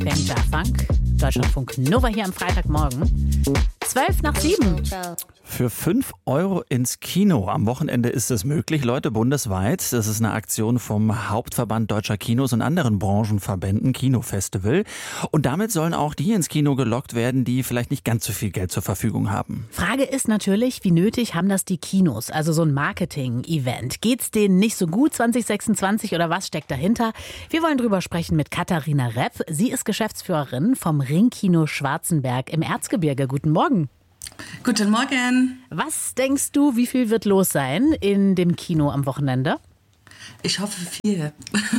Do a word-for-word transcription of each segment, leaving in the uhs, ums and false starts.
Danger Funk, Deutschlandfunk Nova hier am Freitagmorgen. Zwölf nach sieben. Für fünf Euro ins Kino. Am Wochenende ist es möglich, Leute, bundesweit. Das ist eine Aktion vom Hauptverband Deutscher Kinos und anderen Branchenverbänden, Kinofestival. Und damit sollen auch die ins Kino gelockt werden, die vielleicht nicht ganz so viel Geld zur Verfügung haben. Frage ist natürlich, wie nötig haben das die Kinos? Also so ein Marketing-Event. Geht's denen nicht so gut zwanzig sechsundzwanzig oder was steckt dahinter? Wir wollen drüber sprechen mit Katharina Repp. Sie ist Geschäftsführerin vom Ringkino Schwarzenberg im Erzgebirge. Guten Morgen. Guten Morgen. Was denkst du, wie viel wird los sein in dem Kino am Wochenende? Ich hoffe viel.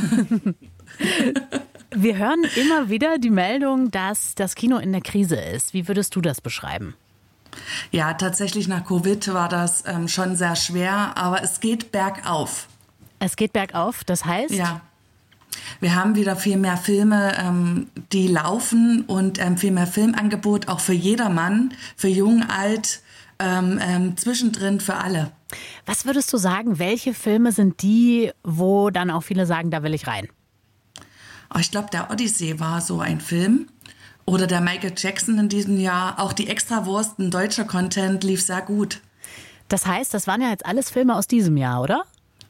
Wir hören immer wieder die Meldung, dass das Kino in der Krise ist. Wie würdest du das beschreiben? Ja, tatsächlich nach Covid war das ähm, schon sehr schwer, aber es geht bergauf. Es geht bergauf, das heißt? Ja. Wir haben wieder viel mehr Filme, ähm, die laufen und ähm, viel mehr Filmangebot, auch für jedermann, für jung, alt, ähm, ähm, zwischendrin für alle. Was würdest du sagen, welche Filme sind die, wo dann auch viele sagen, da will ich rein? Oh, ich glaube, der Odyssee war so ein Film. Oder der Michael Jackson in diesem Jahr. Auch die Extrawurst, ein deutscher Content, lief sehr gut. Das heißt, das waren ja jetzt alles Filme aus diesem Jahr, oder?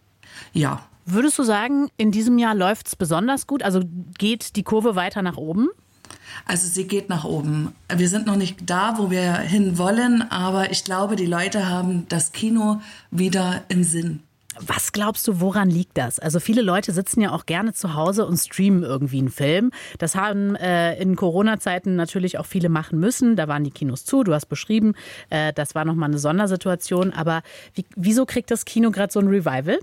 Ja. Würdest du sagen, in diesem Jahr läuft es besonders gut? Also geht die Kurve weiter nach oben? Also sie geht nach oben. Wir sind noch nicht da, wo wir hin wollen, aber ich glaube, die Leute haben das Kino wieder im Sinn. Was glaubst du, woran liegt das? Also viele Leute sitzen ja auch gerne zu Hause und streamen irgendwie einen Film. Das haben äh, in Corona-Zeiten natürlich auch viele machen müssen. Da waren die Kinos zu, du hast beschrieben, äh, das war nochmal eine Sondersituation. Aber wie, wieso kriegt das Kino gerade so ein Revival?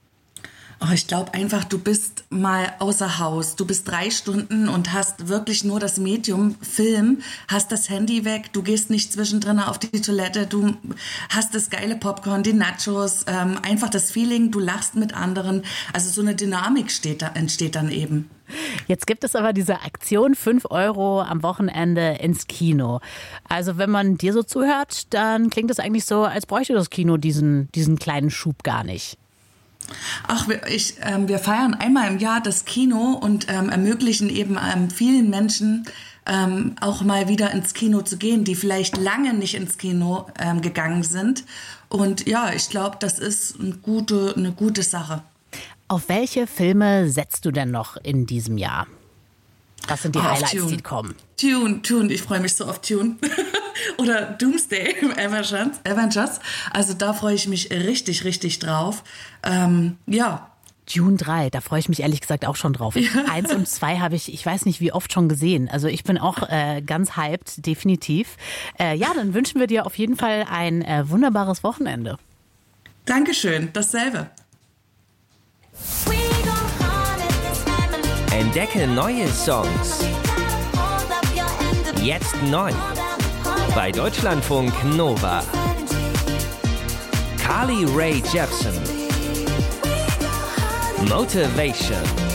Oh, ich glaube einfach, du bist mal außer Haus. Du bist drei Stunden und hast wirklich nur das Medium Film, hast das Handy weg, du gehst nicht zwischendrin auf die Toilette, du hast das geile Popcorn, die Nachos, ähm, einfach das Feeling, du lachst mit anderen. Also so eine Dynamik steht da, entsteht dann eben. Jetzt gibt es aber diese Aktion fünf Euro am Wochenende ins Kino. Also wenn man dir so zuhört, dann klingt es eigentlich so, als bräuchte das Kino diesen, diesen kleinen Schub gar nicht. Ach, wir, ich, ähm, wir feiern einmal im Jahr das Kino und ähm, ermöglichen eben ähm, vielen Menschen ähm, auch mal wieder ins Kino zu gehen, die vielleicht lange nicht ins Kino ähm, gegangen sind. Und ja, ich glaube, das ist eine gute, eine gute Sache. Auf welche Filme setzt du denn noch in diesem Jahr? Was sind die oh, Highlights, die kommen? Dune, Dune, ich freue mich so auf Dune. Oder Doomsday, Avengers. Avengers. Also da freue ich mich richtig, richtig drauf. Ähm, ja. Dune drei, da freue ich mich ehrlich gesagt auch schon drauf. Ja. Eins und zwei habe ich, ich weiß nicht wie oft schon gesehen. Also ich bin auch äh, ganz hyped, definitiv. Äh, ja, dann wünschen wir dir auf jeden Fall ein äh, wunderbares Wochenende. Dankeschön, dasselbe. Entdecke neue Songs. Jetzt neu. Bei Deutschlandfunk Nova. Carly Rae Jepsen. Motivation.